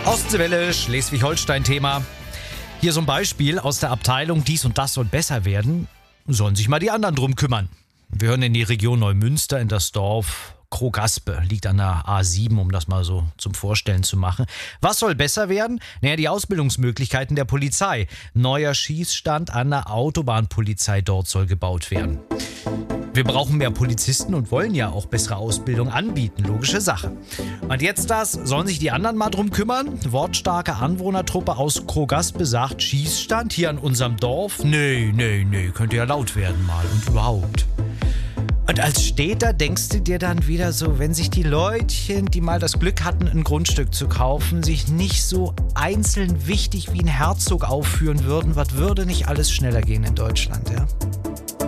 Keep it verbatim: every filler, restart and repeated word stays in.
Ostseewelle, Schleswig-Holstein-Thema. Hier so ein Beispiel aus der Abteilung Dies und das soll besser werden. Sollen sich mal die anderen drum kümmern. Wir hören in die Region Neumünster, in das Dorf Krogaspe. Liegt an der A sieben, um das mal so zum Vorstellen zu machen. Was soll besser werden? Naja, die Ausbildungsmöglichkeiten der Polizei. Neuer Schießstand an der Autobahnpolizei dort soll gebaut werden. Wir brauchen mehr Polizisten und wollen ja auch bessere Ausbildung anbieten. Logische Sache. Und jetzt das, sollen sich die anderen mal drum kümmern? Wortstarke Anwohnertruppe aus Krogaspe sagt, Schießstand hier an unserem Dorf? Nee, nee, nee, könnte ja laut werden mal und überhaupt. Und als Städter denkst du dir dann wieder so, wenn sich die Leutchen, die mal das Glück hatten, ein Grundstück zu kaufen, sich nicht so einzeln wichtig wie ein Herzog aufführen würden, was würde nicht alles schneller gehen in Deutschland, ja?